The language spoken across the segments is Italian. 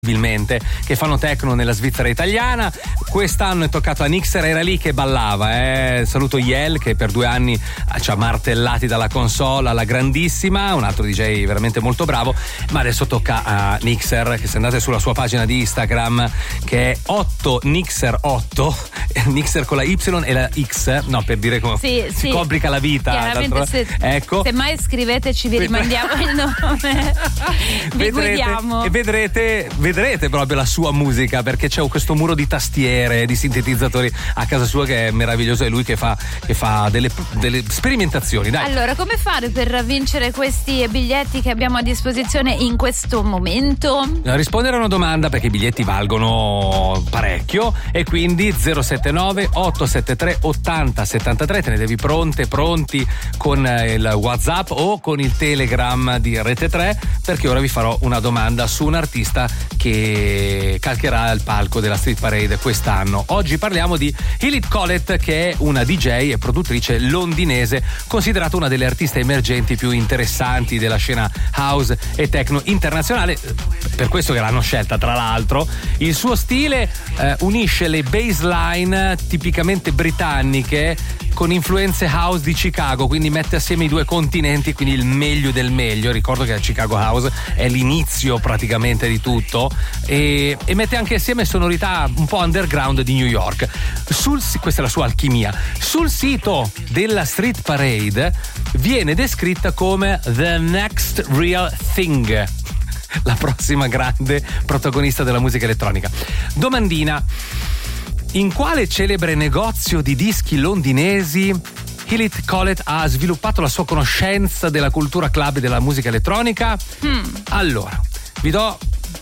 che fanno techno nella Svizzera italiana. Quest'anno è toccato a Nixer, era lì che ballava. Saluto Yel che per 2 anni ci ha martellati dalla console alla grandissima, un altro DJ veramente molto bravo, ma adesso tocca a Nixer, che se andate sulla sua pagina di Instagram, che è 8Nixer8, Nixer con la Y e la X, no, per dire come si complica la vita. Chiaramente ecco. Se mai scriveteci vi rimandiamo il nome. Vi guidiamo. E vedrete proprio la sua musica, perché c'è questo muro di tastiere, di sintetizzatori a casa sua che è meraviglioso. È lui che fa delle sperimentazioni. Dai. Allora, come fare per vincere questi biglietti che abbiamo a disposizione in questo momento? Rispondere a una domanda, perché i biglietti valgono parecchio, e quindi 079 873 80 73. Tenetevi pronti con il WhatsApp o con il Telegram di Rete 3, perché ora vi farò una domanda su un artista che calcherà il palco della Street Parade quest'anno. Oggi parliamo di Hilit Colette, che è una DJ e produttrice londinese, considerata una delle artiste emergenti più interessanti della scena house e techno internazionale, per questo che l'hanno scelta. Tra l'altro il suo stile unisce le bassline tipicamente britanniche con influenze house di Chicago, quindi mette assieme i 2 continenti, quindi il meglio del meglio. Ricordo che la Chicago House è l'inizio praticamente di tutto, e mette anche assieme sonorità un po' underground di New York. Questa è la sua alchimia. Sul sito della Street Parade viene descritta come the next real thing, la prossima grande protagonista della musica elettronica. Domandina: in quale celebre negozio di dischi londinesi Hilit Colette ha sviluppato la sua conoscenza della cultura club e della musica elettronica? Allora, vi do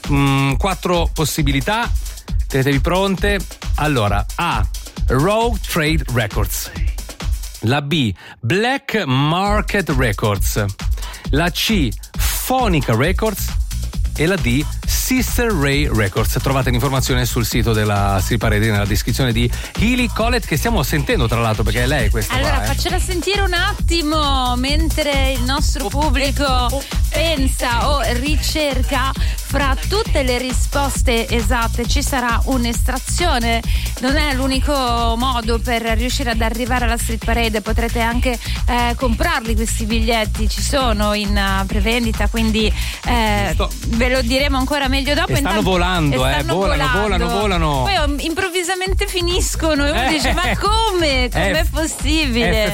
4 possibilità, tenetevi pronte. Allora, A, Raw Trade Records, la B, Black Market Records, la C, Phonica Records e la D, Sister Ray Records. Trovate l'informazione sul sito della Street Parade nella descrizione di Hilit Colette, che stiamo sentendo tra l'altro, perché è lei questa. Allora faccela sentire un attimo mentre il nostro pubblico pensa o ricerca. Fra tutte le risposte esatte ci sarà un'estrazione. Non è l'unico modo per riuscire ad arrivare alla Street Parade, potrete anche comprarli questi biglietti, ci sono in prevendita, quindi ve lo diremo ancora meglio dopo. E stanno volando, volano. Poi improvvisamente finiscono e uno dice: ma come? Com'è possibile?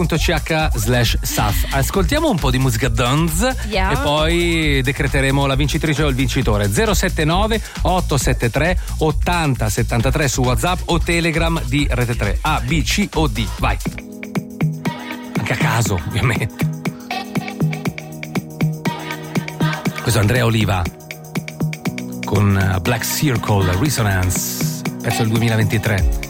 ffs.ch/saf. Ascoltiamo un po' di musica dance e poi decreteremo la vincitrice o il vincitore. 079 873 80 73 su WhatsApp o Telegram di Rete 3. A, B, C o D. Vai. Anche a caso, ovviamente. Questo è Andrea Oliva con Black Circle Resonance, verso il 2023.